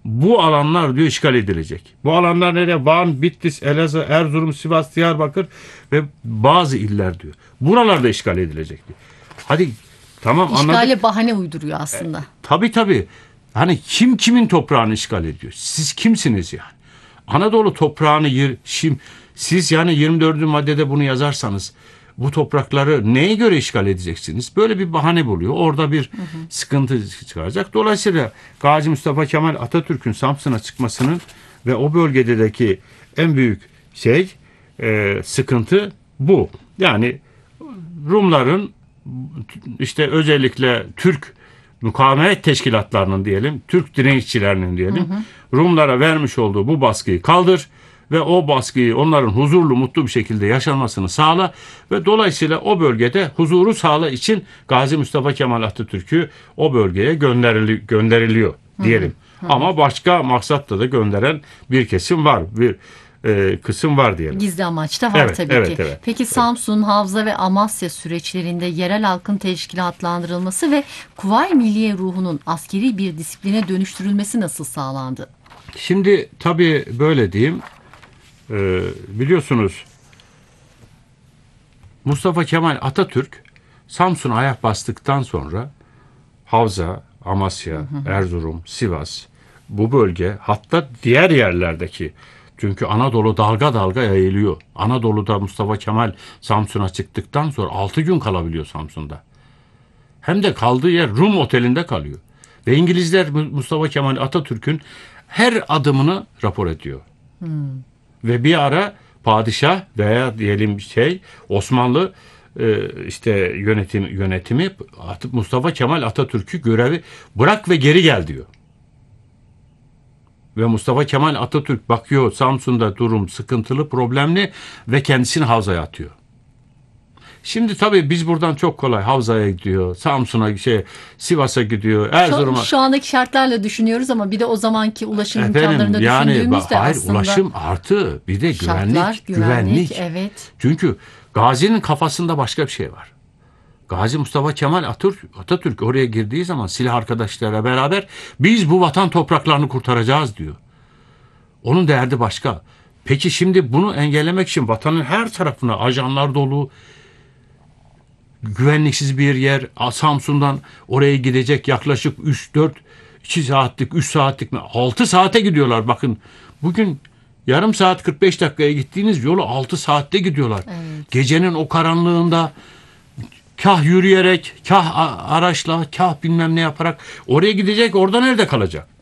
bu alanlar diyor işgal edilecek. Bu alanlar nereye? Van, Bitlis, Elazığ, Erzurum, Sivas, Diyarbakır ve bazı iller diyor. Buralarda işgal edilecek diyor. Hadi tamam anladık. İşgale bahane uyduruyor aslında. Tabii. Hani kim kimin toprağını işgal ediyor? Siz kimsiniz yani? Anadolu toprağını siz yani 24. maddede bunu yazarsanız bu toprakları neye göre işgal edeceksiniz? Böyle bir bahane buluyor. Orada bir sıkıntı çıkaracak. Dolayısıyla Gazi Mustafa Kemal Atatürk'ün Samsun'a çıkmasının ve o bölgedeki en büyük sıkıntı bu. Yani Rumların işte özellikle Türk mukavemet teşkilatlarının diyelim, Türk direnişçilerinin diyelim, Rumlara vermiş olduğu bu baskıyı kaldır ve o baskıyı onların huzurlu, mutlu bir şekilde yaşanmasını sağla ve dolayısıyla o bölgede huzuru sağla için Gazi Mustafa Kemal Atatürk'ü o bölgeye gönderiliyor diyelim. Ama başka maksatla da gönderen bir kesim var, bir kısım var diyelim. Gizli amaç da var tabii ki. Evet. Peki Samsun, Havza ve Amasya süreçlerinde yerel halkın teşkilatlandırılması ve Kuvayi Milliye ruhunun askeri bir disipline dönüştürülmesi nasıl sağlandı? Şimdi tabii böyle diyeyim, biliyorsunuz Mustafa Kemal Atatürk Samsun'a ayak bastıktan sonra Havza, Amasya, Erzurum, Sivas bu bölge hatta diğer yerlerdeki çünkü Anadolu dalga dalga yayılıyor. Anadolu'da Mustafa Kemal Samsun'a çıktıktan sonra 6 gün kalabiliyor Samsun'da. Hem de kaldığı yer Rum otelinde kalıyor. Ve İngilizler Mustafa Kemal Atatürk'ün her adımını rapor ediyor. Ve bir ara padişah veya diyelim Osmanlı yönetimi Mustafa Kemal Atatürk'ü görevi bırak ve geri gel diyor. Ve Mustafa Kemal Atatürk bakıyor Samsun'da durum sıkıntılı, problemli ve kendisini Havza'ya atıyor. Şimdi tabii biz buradan çok kolay Havza'ya gidiyor, Samsun'a Sivas'a gidiyor, Erzurum'a. Şu andaki şartlarla düşünüyoruz ama bir de o zamanki ulaşım imkanlarını düşündüğümüzde aslında. Ulaşım artı bir de güvenlik. Evet. Çünkü Gazi'nin kafasında başka bir şey var. Gazi Mustafa Kemal Atatürk oraya girdiği zaman silah arkadaşlarıyla beraber biz bu vatan topraklarını kurtaracağız diyor. Onun derdi başka. Peki şimdi bunu engellemek için vatanın her tarafına ajanlar dolu, güvenliksiz bir yer, Samsun'dan oraya gidecek yaklaşık 2 saatlik, 3 saatlik mi? 6 saate gidiyorlar bakın. Bugün yarım saat 45 dakikaya gittiğiniz yolu 6 saatte gidiyorlar. Evet. Gecenin o karanlığında kah yürüyerek, kah araçla, kah bilmem ne yaparak oraya gidecek, orada nerede kalacak?